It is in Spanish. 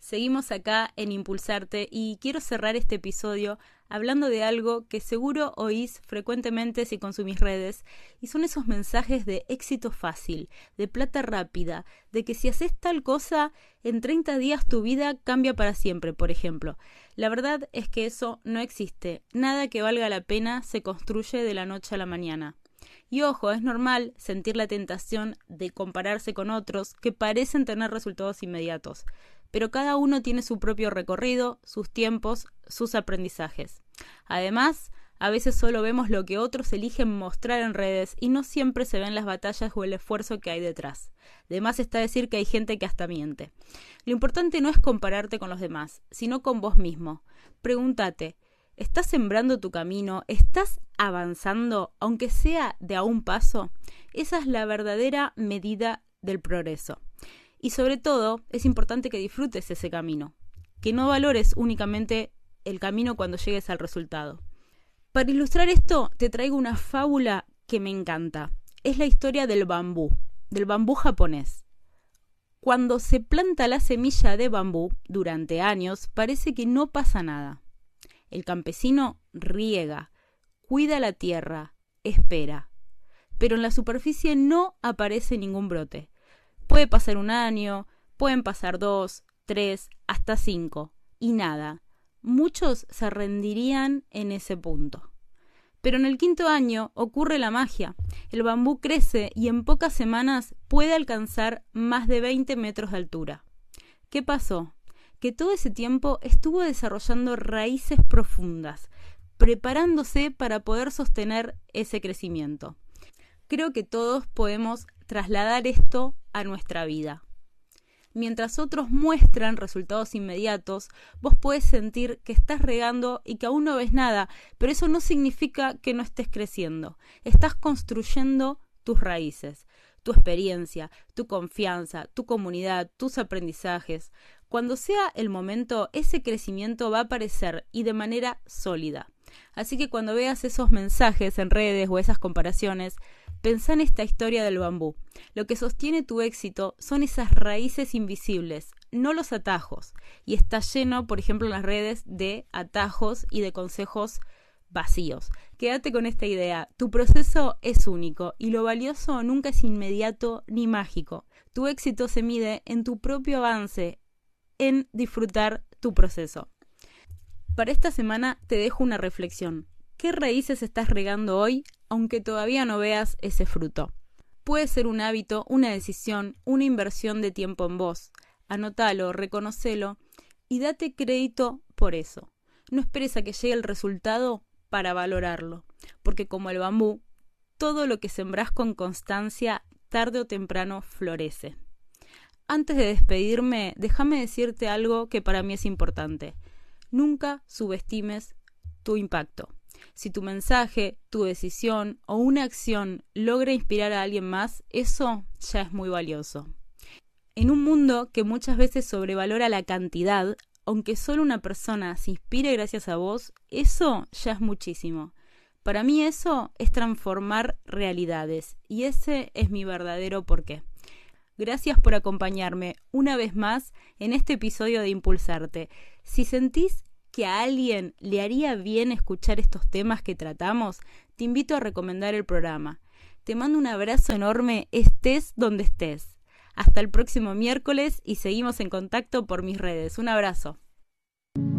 Seguimos acá en Impulsarte y quiero cerrar este episodio hablando de algo que seguro oís frecuentemente si consumís redes, y son esos mensajes de éxito fácil, de plata rápida, de que si haces tal cosa, en 30 días tu vida cambia para siempre, por ejemplo. La verdad es que eso no existe. Nada que valga la pena se construye de la noche a la mañana. Y ojo, es normal sentir la tentación de compararse con otros que parecen tener resultados inmediatos, pero cada uno tiene su propio recorrido, sus tiempos, sus aprendizajes. Además, a veces solo vemos lo que otros eligen mostrar en redes y no siempre se ven las batallas o el esfuerzo que hay detrás. De más está decir que hay gente que hasta miente. Lo importante no es compararte con los demás, sino con vos mismo. Pregúntate, ¿estás sembrando tu camino? ¿Estás avanzando, aunque sea de a un paso? Esa es la verdadera medida del progreso. Y sobre todo, es importante que disfrutes ese camino, que no valores únicamente el camino cuando llegues al resultado. Para ilustrar esto, te traigo una fábula que me encanta. Es la historia del bambú japonés. Cuando se planta la semilla de bambú durante años, parece que no pasa nada. El campesino riega, cuida la tierra, espera. Pero en la superficie no aparece ningún brote. Puede pasar un año, pueden pasar 2, 3, hasta 5, y nada. Muchos se rendirían en ese punto. Pero en el 5.º año ocurre la magia. El bambú crece y en pocas semanas puede alcanzar más de 20 metros de altura. ¿Qué pasó? Que todo ese tiempo estuvo desarrollando raíces profundas, preparándose para poder sostener ese crecimiento. Creo que todos podemos trasladar esto a nuestra vida. Mientras otros muestran resultados inmediatos, vos podés sentir que estás regando y que aún no ves nada, pero eso no significa que no estés creciendo. Estás construyendo tus raíces, tu experiencia, tu confianza, tu comunidad, tus aprendizajes. Cuando sea el momento, ese crecimiento va a aparecer y de manera sólida. Así que cuando veas esos mensajes en redes o esas comparaciones, pensá en esta historia del bambú. Lo que sostiene tu éxito son esas raíces invisibles, no los atajos. Y está lleno, por ejemplo, en las redes de atajos y de consejos vacíos. Quédate con esta idea. Tu proceso es único y lo valioso nunca es inmediato ni mágico. Tu éxito se mide en tu propio avance, en disfrutar tu proceso. Para esta semana te dejo una reflexión. ¿Qué raíces estás regando hoy, aunque todavía no veas ese fruto? Puede ser un hábito, una decisión, una inversión de tiempo en vos. Anótalo, reconocelo y date crédito por eso. No esperes a que llegue el resultado para valorarlo, porque como el bambú, todo lo que sembrás con constancia, tarde o temprano florece. Antes de despedirme, déjame decirte algo que para mí es importante. Nunca subestimes tu impacto. Si tu mensaje, tu decisión o una acción logra inspirar a alguien más, eso ya es muy valioso. En un mundo que muchas veces sobrevalora la cantidad, aunque solo una persona se inspire gracias a vos, eso ya es muchísimo. Para mí eso es transformar realidades y ese es mi verdadero porqué. Gracias por acompañarme una vez más en este episodio de Impulsarte. Si sentís que a alguien le haría bien escuchar estos temas que tratamos, te invito a recomendar el programa. Te mando un abrazo enorme, estés donde estés. Hasta el próximo miércoles y seguimos en contacto por mis redes. Un abrazo.